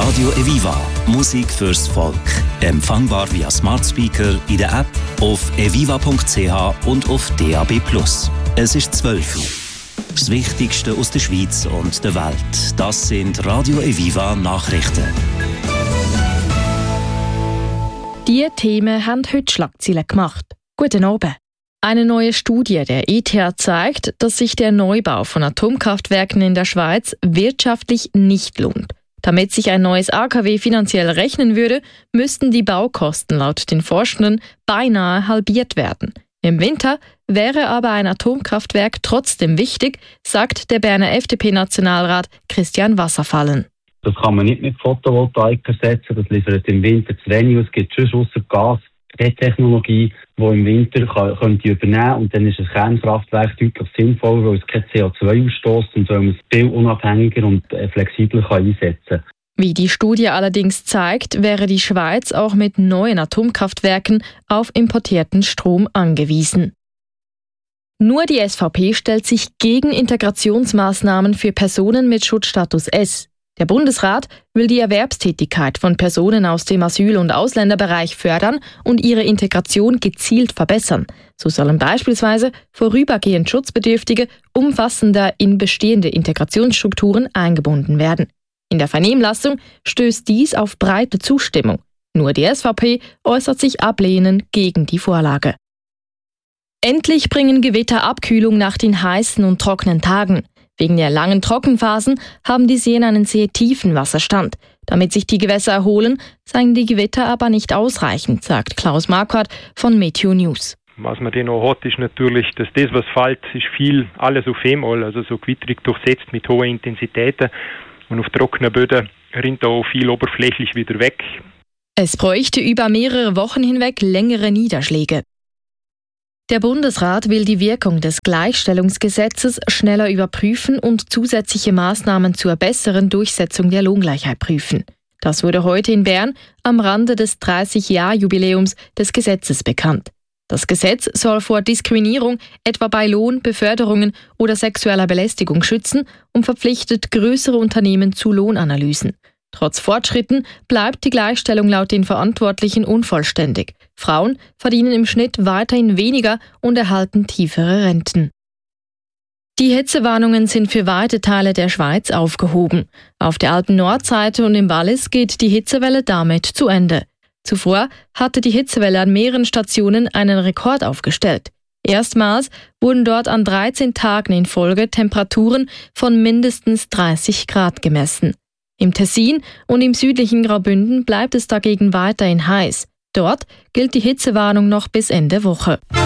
Radio Eviva. Musik fürs Volk. Empfangbar via Smart Speaker in der App, auf eviva.ch und auf DAB+. Es ist 12 Uhr. Das Wichtigste aus der Schweiz und der Welt. Das sind Radio Eviva Nachrichten. Diese Themen haben heute Schlagzeilen gemacht. Guten Abend. Eine neue Studie der ETH zeigt, dass sich der Neubau von Atomkraftwerken in der Schweiz wirtschaftlich nicht lohnt. Damit sich ein neues AKW finanziell rechnen würde, müssten die Baukosten laut den Forschenden beinahe halbiert werden. Im Winter wäre aber ein Atomkraftwerk trotzdem wichtig, sagt der Berner FDP-Nationalrat Christian Wasserfallen. Das kann man nicht mit Photovoltaik ersetzen, das liefert im Winter zu wenig. Es gibt schon ausser Gas die Technologie, die im Winter könnte übernehmen, und dann ist ein Kernkraftwerk deutlich sinnvoller, weil es kein CO2 ausstößt und weil man es viel unabhängiger und flexibler einsetzen kann. Wie die Studie allerdings zeigt, wäre die Schweiz auch mit neuen Atomkraftwerken auf importierten Strom angewiesen. Nur die SVP stellt sich gegen Integrationsmaßnahmen für Personen mit Schutzstatus S. Der Bundesrat will die Erwerbstätigkeit von Personen aus dem Asyl- und Ausländerbereich fördern und ihre Integration gezielt verbessern. So sollen beispielsweise vorübergehend Schutzbedürftige umfassender in bestehende Integrationsstrukturen eingebunden werden. In der Vernehmlassung stößt dies auf breite Zustimmung. Nur die SVP äußert sich ablehnend gegen die Vorlage. Endlich bringen Gewitter Abkühlung nach den heißen und trockenen Tagen. Wegen der langen Trockenphasen haben die Seen einen sehr tiefen Wasserstand. Damit sich die Gewässer erholen, seien die Gewitter aber nicht ausreichend, sagt Klaus Marquardt von Meteo News. Was man dann noch hat, ist natürlich, dass das, was fällt, ist viel alles auf einmal, also so gewitterig durchsetzt mit hohen Intensitäten. Und auf trockenen Böden rinnt da auch viel oberflächlich wieder weg. Es bräuchte über mehrere Wochen hinweg längere Niederschläge. Der Bundesrat will die Wirkung des Gleichstellungsgesetzes schneller überprüfen und zusätzliche Maßnahmen zur besseren Durchsetzung der Lohngleichheit prüfen. Das wurde heute in Bern am Rande des 30-Jahr-Jubiläums des Gesetzes bekannt. Das Gesetz soll vor Diskriminierung, etwa bei Lohn, Beförderungen oder sexueller Belästigung schützen und verpflichtet größere Unternehmen zu Lohnanalysen. Trotz Fortschritten bleibt die Gleichstellung laut den Verantwortlichen unvollständig. Frauen verdienen im Schnitt weiterhin weniger und erhalten tiefere Renten. Die Hitzewarnungen sind für weite Teile der Schweiz aufgehoben. Auf der Alpen Nordseite und im Wallis geht die Hitzewelle damit zu Ende. Zuvor hatte die Hitzewelle an mehreren Stationen einen Rekord aufgestellt. Erstmals wurden dort an 13 Tagen in Folge Temperaturen von mindestens 30 Grad gemessen. Im Tessin und im südlichen Graubünden bleibt es dagegen weiterhin heiß. Dort gilt die Hitzewarnung noch bis Ende Woche.